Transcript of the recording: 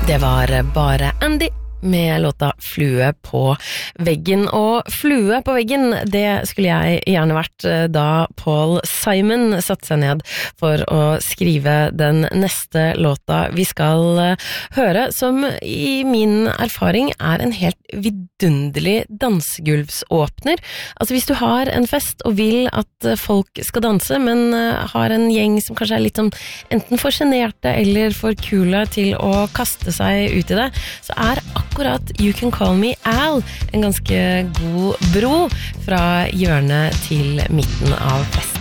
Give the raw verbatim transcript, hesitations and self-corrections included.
Det var bare Andy med låta Flue på veggen, og flue på veggen, det skulle jeg gjerne vært da Paul Simon satte seg ned for å skrive den neste låta vi skal høre, som i min erfaring er en helt vidunderlig dansegulvsåpner. Altså hvis du har en fest og vil at folk skal danse, men har en gjeng som kanskje er litt sånn enten for generte eller for kule til å kaste seg ut i det, så er akkurat You Can Call Me Al en ganske god bro fra hjørnet til midten av festen.